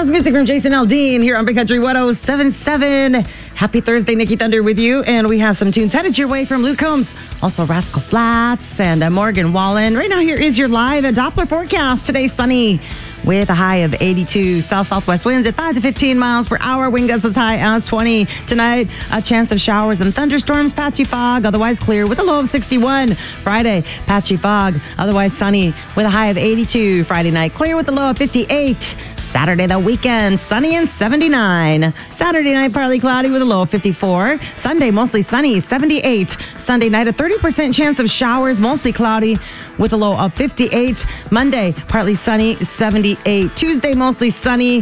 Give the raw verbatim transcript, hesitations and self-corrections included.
house music from Jason Aldean here on Big Country one oh seven point seven. Happy Thursday, Nikki Thunder with you. And we have some tunes headed your way from Luke Combs, also Rascal Flatts and uh, Morgan Wallen. Right now, here is your live Doppler forecast. Today, sunny with a high of eighty-two. South-southwest winds at five to fifteen miles per hour. Wind gusts as high as twenty. Tonight, a chance of showers and thunderstorms. Patchy fog, otherwise clear with a low of sixty-one. Friday, patchy fog, otherwise sunny with a high of eighty-two. Friday night, clear with a low of fifty-eight. Saturday, the weekend, sunny and seventy-nine. Saturday night, partly cloudy with a low of fifty-four. Sunday, mostly sunny, seventy-eight. Sunday night, a thirty percent chance of showers, mostly cloudy with a low of fifty-eight. Monday, partly sunny, seventy-eight. Tuesday, mostly sunny